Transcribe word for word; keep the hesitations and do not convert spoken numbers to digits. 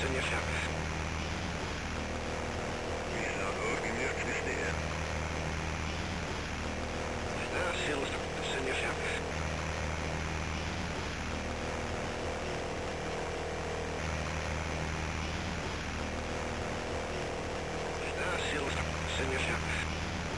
segna fiamme. Mi sa che mi accrestere. Ah, sì, lo sta segna fiamme. Ah, sì, lo sta segna fiamme.